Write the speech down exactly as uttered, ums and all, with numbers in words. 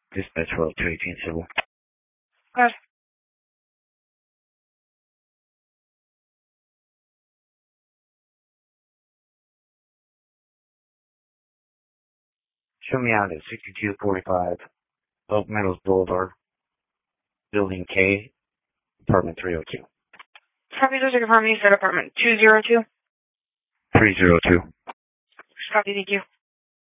Dispatch twelve two eighteen Civil. Good. Show me out at sixty-two forty-five Oak Meadows Boulevard, Building K, Apartment three oh two. Copy, those are confirming you said apartment two oh two. three oh two. Copy, thank you.